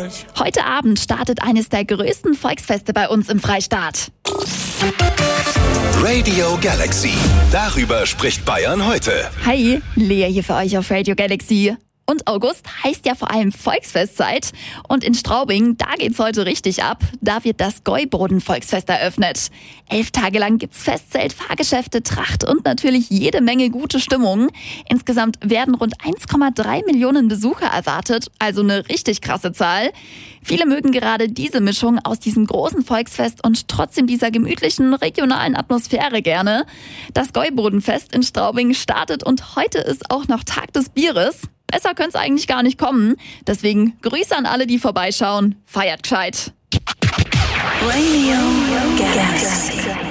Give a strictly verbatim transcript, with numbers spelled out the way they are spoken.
Heute Abend startet eines der größten Volksfeste bei uns im Freistaat. Radio Galaxy. Darüber spricht Bayern heute. Hi, Lea hier für euch auf Radio Galaxy. Und August heißt ja vor allem Volksfestzeit. Und in Straubing, da geht's heute richtig ab. Da wird das Gäuboden-Volksfest eröffnet. Elf Tage lang gibt's Festzelt, Fahrgeschäfte, Tracht und natürlich jede Menge gute Stimmung. Insgesamt werden rund eins Komma drei Millionen Besucher erwartet. Also eine richtig krasse Zahl. Viele mögen gerade diese Mischung aus diesem großen Volksfest und trotzdem dieser gemütlichen regionalen Atmosphäre gerne. Das Gäubodenfest in Straubing startet und heute ist auch noch Tag des Bieres. Besser könnte es eigentlich gar nicht kommen. Deswegen Grüße an alle, die vorbeischauen. Feiert gescheit. Radio Galaxy.